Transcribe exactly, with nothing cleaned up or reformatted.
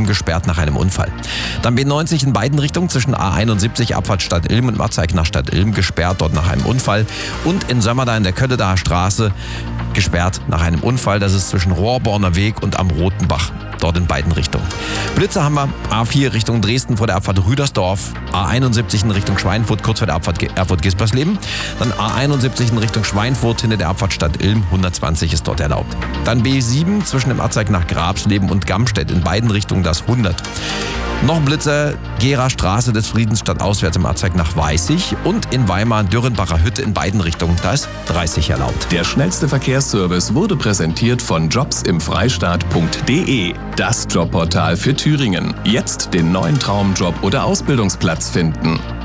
gesperrt nach einem Unfall. Dann B neunzig in beiden Richtungen zwischen A einundsiebzig Abfahrt Stadt Ilm und Marzeick nach Stadt Ilm gesperrt, dort nach einem Unfall. Und in Sömmerda in der Kölledaer Straße gesperrt nach einem Unfall. Das ist zwischen Rohrborner Weg und am Roten Bach. Dort in beiden Richtungen. Blitzer haben wir A vier Richtung Dresden vor der Abfahrt Rüdersdorf, A einundsiebzig in Richtung Schweinfurt kurz vor der Abfahrt Erfurt-Gispersleben, dann A einundsiebzig in Richtung Schweinfurt hinter der Abfahrt Stadt Ilm, hundertzwanzig ist dort erlaubt. Dann B sieben zwischen dem Abzweig nach Grabsleben und Gamstedt in beiden Richtungen das hundert. Noch Blitzer, Gera Straße des Friedens statt auswärts im Abzweig nach Weißig und in Weimar Dürrenbacher Hütte in beiden Richtungen, da ist dreißig erlaubt. Der schnellste Verkehrsservice wurde präsentiert von jobs im freistaat punkt de, das Jobportal für Thüringen. Jetzt den neuen Traumjob oder Ausbildungsplatz finden.